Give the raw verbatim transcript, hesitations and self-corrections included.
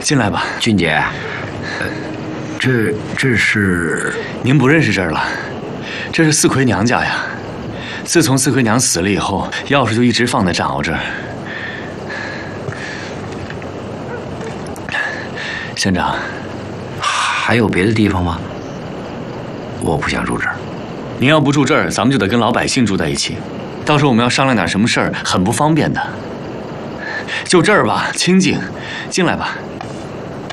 进来吧， 俊杰。呃，这这是您不认识这儿了？这是四魁娘家呀。自从四魁娘死了以后，钥匙就一直放在长熬这儿。县长， 还有别的地方吗？我不想住这儿。 您要不住这儿，咱们就得跟老百姓住在一起。到时候我们要商量点什么事儿，很不方便的。就这儿吧，清静，进来吧。